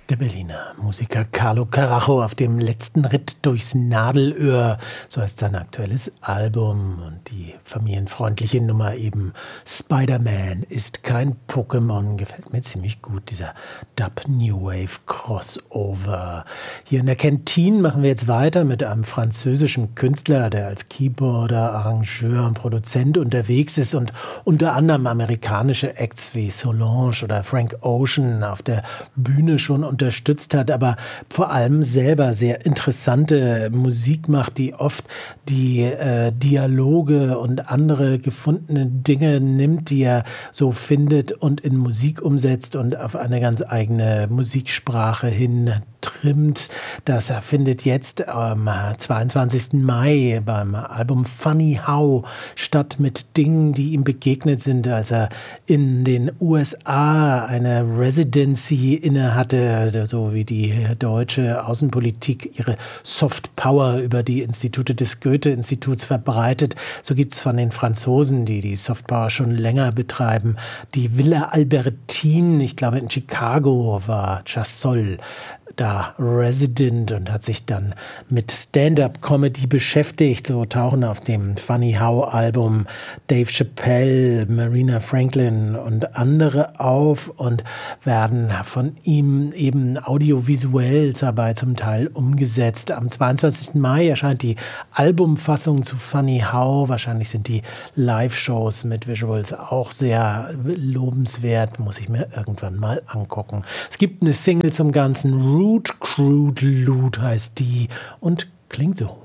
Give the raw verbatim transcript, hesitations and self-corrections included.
Der Berliner Musiker Carlo Carajo auf dem letzten Ritt durchs Nadelöhr, so heißt sein aktuelles Album, und die familienfreundliche Nummer eben Spider-Man ist kein Pokémon, gefällt mir ziemlich gut, dieser Dub-New Wave Crossover. Hier in der Kantine machen wir jetzt weiter mit einem französischen Künstler, der als Keyboarder, Arrangeur und Produzent unterwegs ist und unter anderem amerikanische Acts wie Solange oder Frank Ocean auf der Bühne schon unterstützt hat, aber vor allem selber sehr interessante Musik macht, die oft die äh, Dialoge und andere gefundene Dinge nimmt, die er so findet und in Musik umsetzt und auf eine ganz eigene Musiksprache hin trimmt. Das findet jetzt am zweiundzwanzigsten Mai beim Album Funny How statt, mit Dingen, die ihm begegnet sind, als er in den U S A eine Residency innehatte, so wie die deutsche Außenpolitik ihre Soft Power über die Institute des Goethe-Instituts verbreitet. So gibt es von den Franzosen, die die Soft Power schon länger betreiben, die Villa Albertine, ich glaube in Chicago war Chasseul da Resident und hat sich dann mit Stand-up-Comedy beschäftigt. So tauchen auf dem Funny How-Album Dave Chappelle, Marina Franklin und andere auf und werden von ihm eben audiovisuell dabei zum Teil umgesetzt. Am zweiundzwanzigsten Mai erscheint die Albumfassung zu Funny How. Wahrscheinlich sind die Live-Shows mit Visuals auch sehr lobenswert. Muss ich mir irgendwann mal angucken. Es gibt eine Single zum Ganzen, Root Crude Loot heißt die und klingt so.